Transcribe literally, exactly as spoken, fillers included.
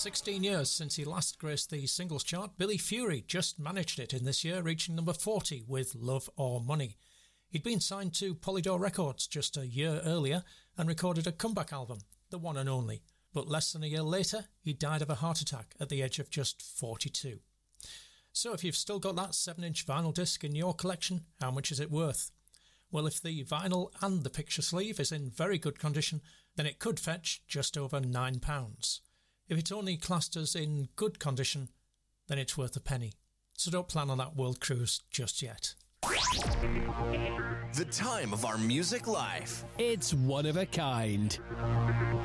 sixteen years since he last graced the singles chart, Billy Fury just managed it in this year, reaching number forty with Love or Money. He'd been signed to Polydor Records just a year earlier and recorded a comeback album, The One and Only. But less than a year later, he died of a heart attack at the age of just forty-two. So if you've still got that seven inch vinyl disc in your collection, how much is it worth? Well, if the vinyl and the picture sleeve is in very good condition, then it could fetch just over nine pounds. If it's only classed as in good condition, then it's worth a penny. So don't plan on that world cruise just yet. The time of our music life. It's one of a kind.